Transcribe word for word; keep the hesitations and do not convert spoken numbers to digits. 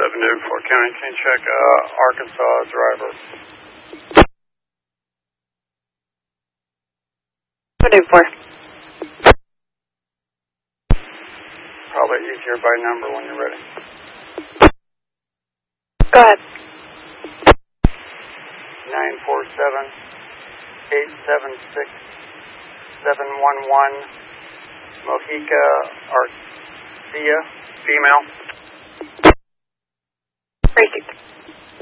seven to Fort County. Can you check uh, Arkansas driver? seven to four. Probably easier by number when you're ready. Go ahead. nine four seven, eight seven six, seven one one, Mojica Arcia, female. Racing.